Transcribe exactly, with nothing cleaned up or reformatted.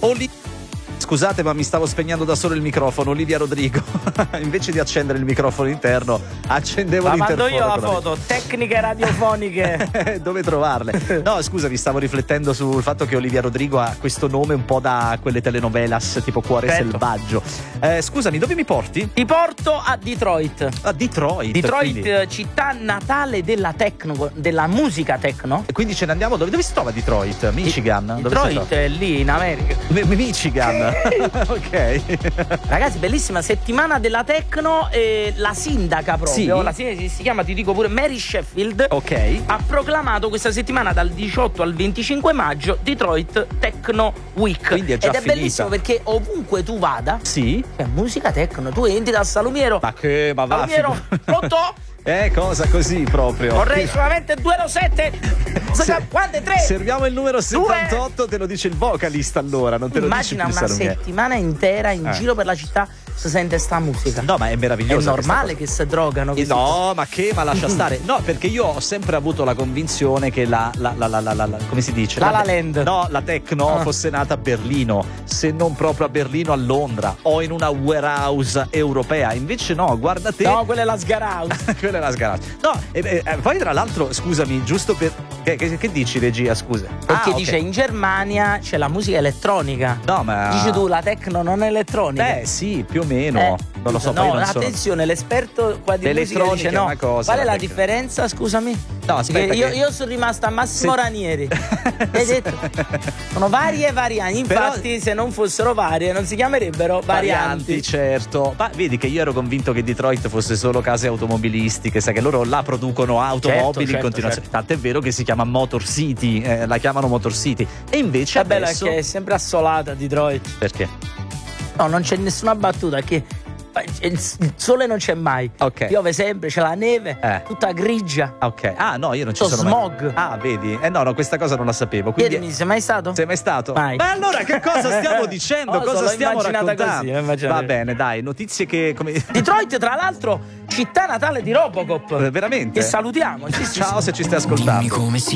Oli- Scusate, ma mi stavo spegnendo da solo il microfono. Olivia Rodrigo. Invece di accendere il microfono interno, accendevo ma l'interfono. mando io la foto, tecniche radiofoniche. Dove trovarle? No, scusa, mi stavo riflettendo sul fatto che Olivia Rodrigo ha questo nome un po' da quelle telenovelas tipo Cuore Certo. selvaggio. Eh, scusami, dove mi porti? Ti porto a Detroit. A Detroit. Detroit, quindi... città natale della techno, della musica techno. E quindi ce ne andiamo dove? Dove si trova Detroit? Michigan? Dove si Detroit trova? è lì in America. Mi- Michigan. Ok. Ragazzi, bellissima settimana della techno. E la sindaca proprio, Sì. la sindaca si, si chiama, ti dico pure, Mary Sheffield. Ok. Ha proclamato questa settimana dal diciotto al venticinque maggio Detroit Techno Week. Quindi è già Ed è finita. bellissimo perché ovunque tu vada Sì. c'è musica techno. Tu entri dal salumiero. Ma che, ma va. Salumiero, figu- pronto? Eh, cosa così proprio? Vorrei solamente due zero sette. Se- Quante? Tre? Serviamo il numero Due. settantotto, te lo dice il vocalist allora, non te lo Immagina dice più una Salomè. settimana intera in Eh. giro per la città si sente sta musica. No, ma è È meraviglioso. normale che si drogano così. No, ma che, ma lascia stare. No, perché io ho sempre avuto la convinzione che la, la, la, la, la, la- la- come si dice? La La te- Land. No, la techno Ah. fosse nata a Berlino, se non proprio a Berlino, a Londra o in una warehouse europea. Invece no, guarda te. No, quella è la Sgarhouse. Quella è la sgarata. No, e, e, e poi tra l'altro, scusami, giusto per. Che, che- che dici, regia? Scusa. Perché Ah, ok. dice in Germania c'è la musica elettronica. No, ma. Dici tu la techno non è elettronica. Eh sì, più o meno. Eh, non lo so, no, poi non sono. attenzione, l'esperto qua di musica L'elettronica dice è no. una cosa, Qual è la la tecnica. differenza, scusami? No, aspetta Perché io, che- io sono rimasta a Massimo Se- Ranieri. Hai detto? Sono varie varianti. Infatti, Però- se non fossero varie, non si chiamerebbero varianti. Certo. Ma vedi che io ero convinto che Detroit fosse solo case automobilistiche, sai che loro là producono automobili Certo, in certo, continuazione. certo. Tant'è vero che si chiama Motor City, eh, la chiamano Motor City. E invece La bella è adesso che è sempre assolata Detroit. perché? No, non c'è nessuna battuta che il sole non c'è mai. Ok. Piove sempre, c'è la neve, Eh. tutta grigia. Ok. Ah, no, io non ci Sto sono smog. mai. Ah, vedi? Eh no, no, questa cosa non la sapevo. Quindi Chiedimi, sei mai stato? sei mai stato? Mai. Ma allora che cosa stiamo dicendo? Non lo so, cosa l'ho stiamo immaginata raccontando? così, l'ho immaginata Va così. bene, dai, notizie che come Detroit, tra l'altro, città natale di Robocop. veramente? Che salutiamo. Sì, sì, Ciao sì. se ci stai ascoltando. Dimmi come si